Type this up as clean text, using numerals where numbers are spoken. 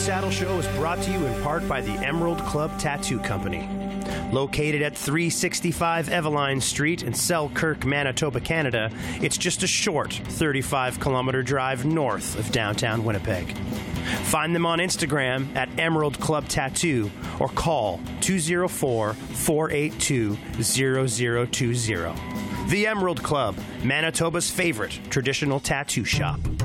Saddle Show is brought to you in part by the Emerald Club Tattoo Company. Located at 365 Eveline Street in Selkirk, Manitoba, Canada, it's just a short 35-kilometer drive north of downtown Winnipeg. Find them on Instagram at Emerald Club Tattoo or call 204-482-0020. The Emerald Club, Manitoba's favorite traditional tattoo shop.